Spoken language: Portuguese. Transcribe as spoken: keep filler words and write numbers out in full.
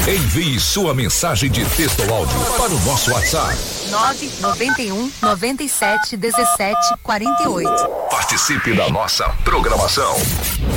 Envie sua mensagem de texto ou áudio para o nosso WhatsApp. nove nove um, nove sete, um sete, quatro oito. Participe da nossa programação.